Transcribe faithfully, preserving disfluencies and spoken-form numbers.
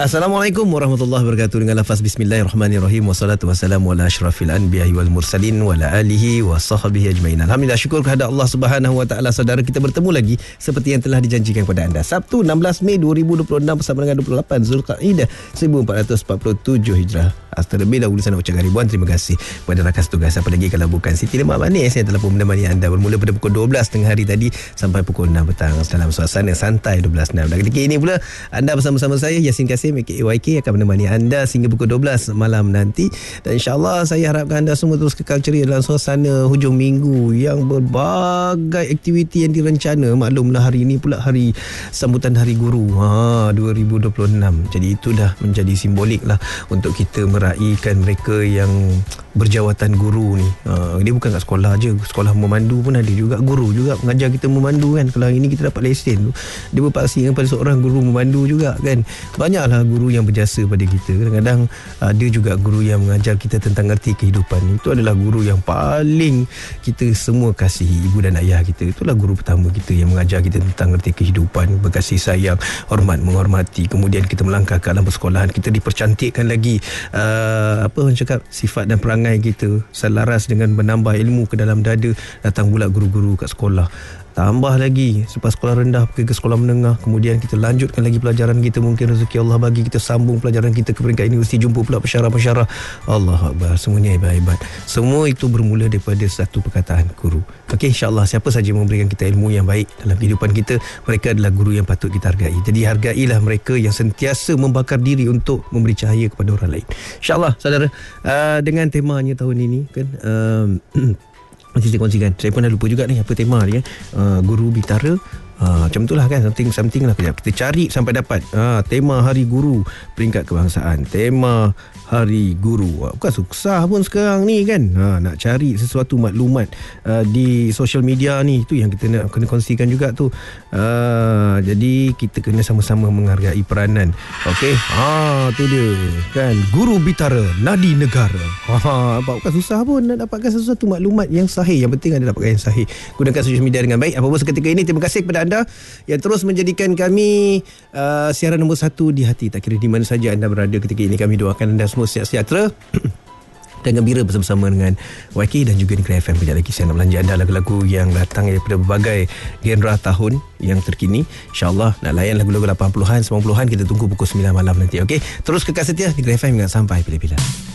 Assalamualaikum warahmatullahi wabarakatuh. Dengan lafaz bismillahirrahmanirrahim. Wassalatu wassalamu ala asyrafil anbiya'i wal mursalin wa ala alihi wa sahbihi ajma'in. Alhamdulillah, syukur kepada Allah Subhanahu wa taala. Saudara, kita bertemu lagi seperti yang telah dijanjikan kepada anda. Sabtu enam belas Mei dua ribu dua puluh enam bersama dengan dua puluh lapan Zulkaidah seribu empat ratus empat puluh tujuh Hijrah. Terlebih dahulu saya nak ucapkan ribuan terima kasih kepada rakan setugas, apalagi kalau bukan Siti Lemak Manis yang telah pun menemani anda bermula pada pukul dua belas tengah hari tadi sampai pukul enam petang dalam suasana santai dua belas enam. Dan ketika ini pula anda bersama-sama saya Yasin Kasim aka Y K akan menemani anda sehingga pukul dua belas malam nanti. Dan insyaAllah saya harapkan anda semua terus kekal ceria dalam suasana hujung minggu yang berbagai aktiviti yang direncana. Maklumlah hari ini pula hari sambutan Hari Guru ha, dua ribu dua puluh enam. Jadi itu dah menjadi simbolik lah untuk kita meraihkan mereka yang berjawatan guru ni. Ha, dia bukan kat sekolah je, sekolah memandu pun ada juga guru juga mengajar kita memandu kan. Kalau hari ni kita dapat lesen tu, dia berpaksikan pada seorang guru memandu juga kan. Banyaklah guru yang berjasa pada kita. Kadang-kadang ada juga guru yang mengajar kita tentang erti kehidupan. Itu adalah guru yang paling kita semua kasihi, ibu dan ayah kita. Itulah guru pertama kita yang mengajar kita tentang erti kehidupan, berkasih sayang, hormat menghormati. Kemudian kita melangkah ke alam persekolahan, kita dipercantikkan lagi uh, apa orang cakap, sifat dan perangai kita selaras dengan menambah ilmu ke dalam dada. Datang pula guru-guru kat sekolah, tambah lagi selepas sekolah rendah pergi ke sekolah menengah, kemudian kita lanjutkan lagi pelajaran kita, mungkin rezeki Allah bagi kita sambung pelajaran kita ke peringkat universiti, jumpa pula pensyarah-pensyarah. Allah Akbar, semuanya hebat-hebat. Semua itu bermula daripada satu perkataan guru. Okey, insyaAllah siapa saja memberikan kita ilmu yang baik dalam kehidupan kita, mereka adalah guru yang patut kita hargai. Jadi hargailah mereka yang sentiasa membakar diri untuk memberi cahaya kepada orang lain. InsyaAllah saudara, uh, dengan temanya tahun ini kan, uh, nanti saya kongsikan. Saya pun dah lupa juga ni apa tema dia. Uh, guru Bitara. Uh, macam itulah kan. Something, something lah. Kejap. Kita cari sampai dapat. Uh, tema Hari Guru peringkat kebangsaan. Tema Hari Guru. Uh, bukan susah pun sekarang ni kan. Uh, nak cari sesuatu maklumat uh, di social media ni. Itu yang kita nak kena kongsikan juga tu. Uh, jadi kita kena sama-sama menghargai peranan. Okey. Ah, tu dia. Kan. Guru Bitara, Nadi Negara. Ha, bukan susah pun nak dapatkan sesuatu maklumat yang sahih. Yang penting ada dapatkan yang sahih. Gunakan social media dengan baik. Apa-apa seketika ini, terima kasih kepada anda yang terus menjadikan kami uh, siaran nombor satu di hati. Tak kira di mana saja anda berada ketika ini, kami doakan anda semua sihat sejahtera dan gembira bersama-sama dengan Y K dan juga Negeri F M. Kejap lagi saya nak belanja anda lagu-lagu yang datang daripada berbagai genre tahun yang terkini. InsyaAllah nak layan lagu-lagu lapan puluhan, sembilan puluhan. Kita tunggu pukul sembilan malam nanti. Okey, terus kekal setia Negeri F M hingga sampai bila-bila.